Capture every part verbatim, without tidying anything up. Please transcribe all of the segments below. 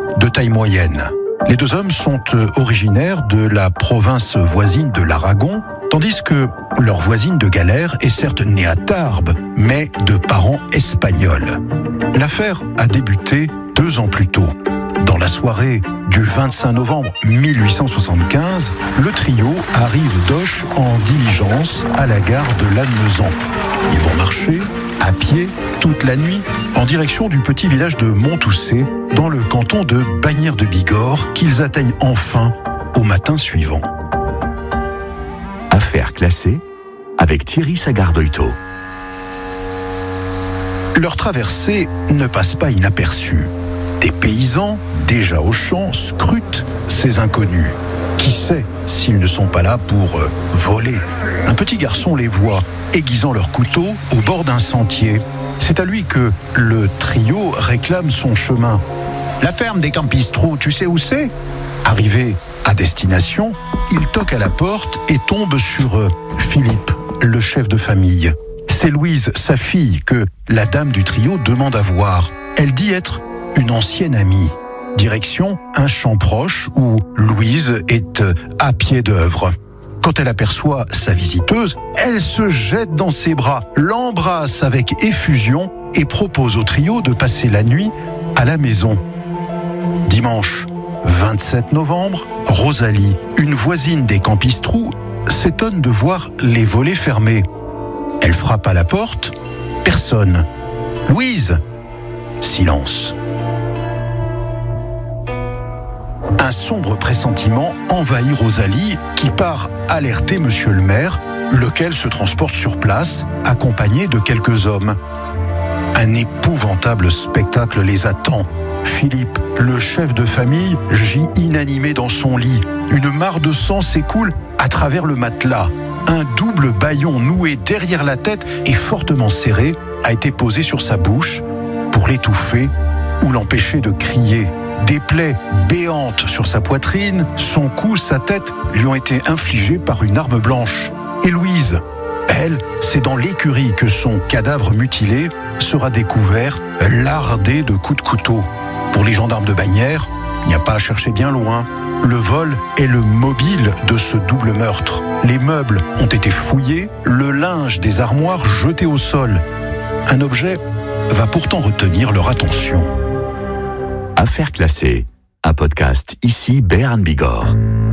de taille moyenne. Les deux hommes sont originaires de la province voisine de l'Aragon, tandis que leur voisine de galère est certes née à Tarbes, mais de parents espagnols. L'affaire a débuté deux ans plus tôt. Dans la soirée du vingt-cinq novembre mille huit cent soixante-quinze, le trio arrive d'Auch en diligence à la gare de Lannemezan. Ils vont marcher à pied toute la nuit en direction du petit village de Montoussé, dans le canton de Bagnères de Bigorre, qu'ils atteignent enfin au matin suivant. Affaire classée avec Thierry Sagardeuil-Taux. Leur traversée ne passe pas inaperçue. Des paysans, déjà au champ, scrutent ces inconnus. Qui sait s'ils ne sont pas là pour euh, voler? Un petit garçon les voit, aiguisant leur couteau au bord d'un sentier. C'est à lui que le trio réclame son chemin. La ferme des Campistrous, tu sais où c'est? Arrivé à destination, il toque à la porte et tombe sur euh, Philippe, le chef de famille. C'est Louise, sa fille, que la dame du trio demande à voir. Elle dit être une ancienne amie. Direction un champ proche où Louise est à pied d'œuvre. Quand elle aperçoit sa visiteuse, elle se jette dans ses bras, l'embrasse avec effusion et propose au trio de passer la nuit à la maison. Dimanche vingt-sept novembre, Rosalie, une voisine des Campistrous, s'étonne de voir les volets fermés. Elle frappe à la porte, personne. Louise, silence. Un sombre pressentiment envahit Rosalie, qui part alerter monsieur le maire, lequel se transporte sur place, accompagné de quelques hommes. Un épouvantable spectacle les attend. Philippe, le chef de famille, gît inanimé dans son lit. Une mare de sang s'écoule à travers le matelas. Un double bâillon noué derrière la tête et fortement serré a été posé sur sa bouche pour l'étouffer ou l'empêcher de crier. Des plaies béantes sur sa poitrine, son cou, sa tête lui ont été infligées par une arme blanche. Et Louise, elle, c'est dans l'écurie que son cadavre mutilé sera découvert, lardé de coups de couteau. Pour les gendarmes de Bagnères, il n'y a pas à chercher bien loin. Le vol est le mobile de ce double meurtre. Les meubles ont été fouillés, le linge des armoires jeté au sol. Un objet va pourtant retenir leur attention. Affaire classée, un podcast ici Béarn Bigorre.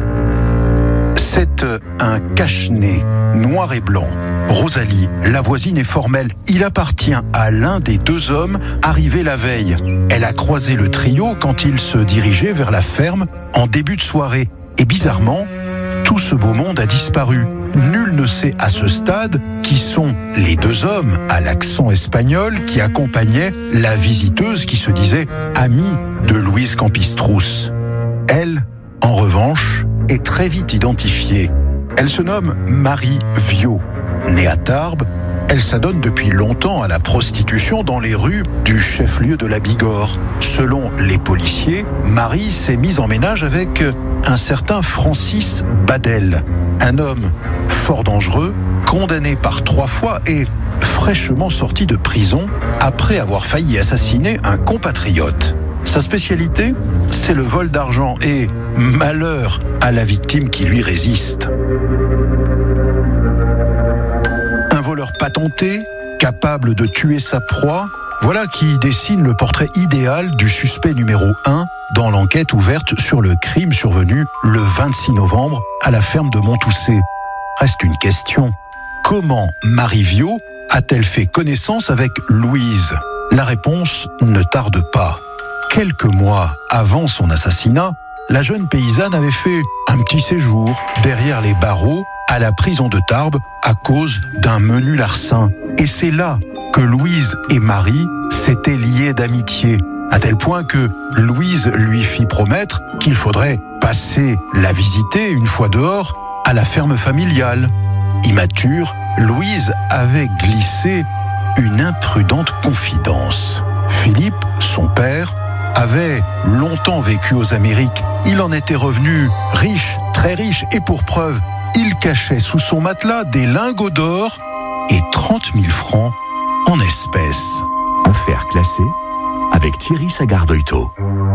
C'est un cache-nez noir et blanc. Rosalie, la voisine, est formelle. Il appartient à l'un des deux hommes arrivés la veille. Elle a croisé le trio quand ils se dirigeaient vers la ferme en début de soirée. Et bizarrement, tout ce beau monde a disparu. Nul ne sait à ce stade qui sont les deux hommes à l'accent espagnol qui accompagnaient la visiteuse qui se disait amie de Louise Campistrous. Elle, en revanche, est très vite identifiée. Elle se nomme Marie Viau. Née à Tarbes, elle s'adonne depuis longtemps à la prostitution dans les rues du chef-lieu de la Bigorre. Selon les policiers, Marie s'est mise en ménage avec un certain Francis Badel, un homme fort dangereux, condamné par trois fois et fraîchement sorti de prison après avoir failli assassiner un compatriote. Sa spécialité, c'est le vol d'argent et malheur à la victime qui lui résiste. Un voleur patenté, capable de tuer sa proie, voilà qui dessine le portrait idéal du suspect numéro un dans l'enquête ouverte sur le crime survenu le vingt-six novembre à la ferme de Montoussé. Reste une question. Comment Marie Viau a-t-elle fait connaissance avec Louise? La réponse ne tarde pas. Quelques mois avant son assassinat, la jeune paysanne avait fait un petit séjour derrière les barreaux à la prison de Tarbes à cause d'un menu larcin. Et c'est là que Louise et Marie s'étaient liées d'amitié, à tel point que Louise lui fit promettre qu'il faudrait passer la visiter une fois dehors à la ferme familiale. Immature, Louise avait glissé une imprudente confidence. Philippe, son père, avait longtemps vécu aux Amériques. Il en était revenu riche, très riche, et pour preuve, il cachait sous son matelas des lingots d'or et trente mille francs en espèces. Affaire classée avec Thierry Sagardeuil-Taux.